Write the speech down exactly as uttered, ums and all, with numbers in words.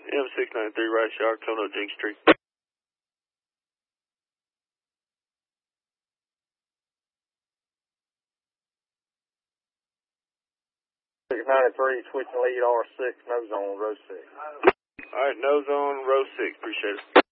M six nine three, right shock, coming up Jinx Street. six ninety-three, switching lead R six, nose on row six. Alright, nose on row six, appreciate it.